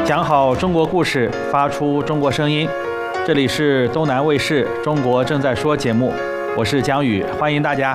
讲好中国故事，发出中国声音。这里是东南卫视《中国正在说》节目，我是姜宇，欢迎大家。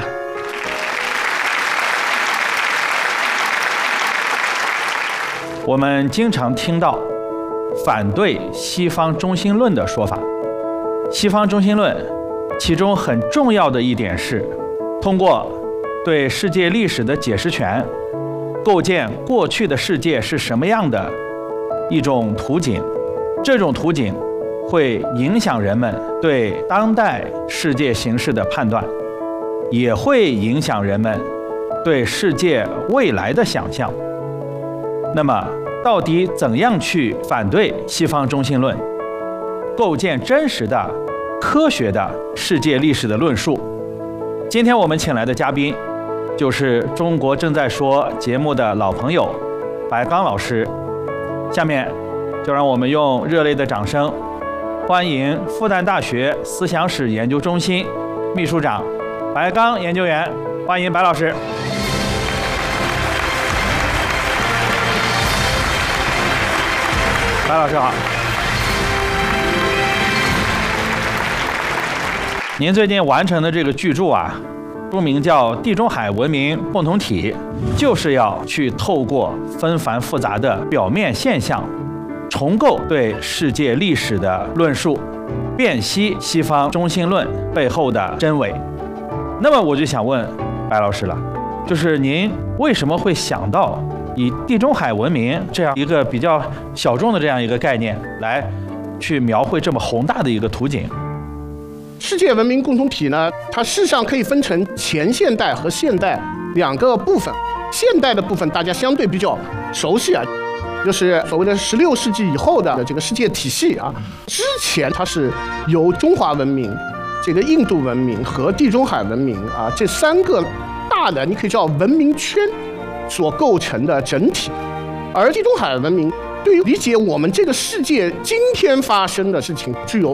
我们经常听到反对西方中心论的说法。西方中心论其中很重要的一点是，通过对世界历史的解释权，构建过去的世界是什么样的一种图景。这种图景会影响人们对当代世界形势的判断，也会影响人们对世界未来的想象。那么，到底怎样去反对西方中心论，构建真实的、科学的世界历史的论述？今天我们请来的嘉宾，就是《中国正在说》节目的老朋友白刚老师。下面就让我们用热烈的掌声，欢迎复旦大学思想史研究中心秘书长白刚研究员，欢迎白老师。白老师好。您最近完成的这个巨著啊，书名叫《地中海文明共同体》，就是要去透过纷繁复杂的表面现象，重构对世界历史的论述，辨析西方中心论背后的真伪。那么我就想问白老师了，就是您为什么会想到以地中海文明这样一个比较小众的这样一个概念来去描绘这么宏大的一个图景？ 世界文明共同体呢，它事实上可以分成前现代和现代两个部分。现代的部分大家相对比较熟悉啊，就是所谓的16世纪以后的这个世界体系啊。之前它是由中华文明、这个印度文明和地中海文明啊这三个大的，你可以叫文明圈所构成的整体。而地中海文明对于理解我们这个世界今天发生的事情具有